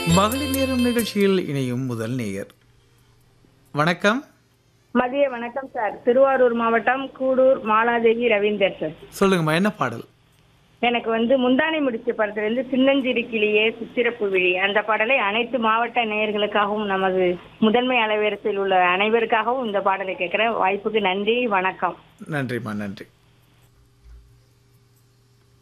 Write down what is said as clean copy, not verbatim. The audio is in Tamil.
மகளிர் நேரம் நிகழ்ச்சியில் இணையும் முதல் நேயர். வணக்கம். மதிய வணக்கம் சார். திருவாரூர் மாவட்டம் கூடூர் மாலாதேவி ரவீந்தர் சார். சொல்லுங்கம்மா, என்ன பாடல்? எனக்கு முந்தானை முடிச்ச படத்திலிருந்து சின்னஞ்சிறு கிளியே சித்திரப்பு விழி அந்த பாடலை அனைத்து மாவட்ட நேயர்களுக்காகவும் நமது முதன்மை அலைவரிசையில் உள்ள அனைவருக்காகவும் இந்த பாடலை கேட்கிறேன். வாய்ப்புக்கு நன்றி, வணக்கம். நன்றிம்மா, நன்றி.